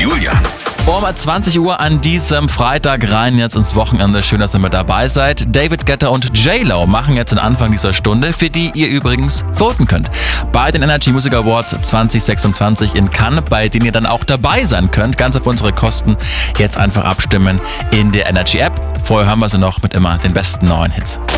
Julian. Um 20 Uhr an diesem Freitag rein jetzt ins Wochenende. Schön, dass ihr mit dabei seid. David Guetta und J-Lo machen jetzt den Anfang dieser Stunde, für die ihr übrigens voten könnt. Bei den Energy Music Awards 2026 in Cannes, bei denen ihr dann auch dabei sein könnt. Ganz auf unsere Kosten. Jetzt einfach abstimmen in der Energy App. Vorher hören wir sie noch mit immer den besten neuen Hits.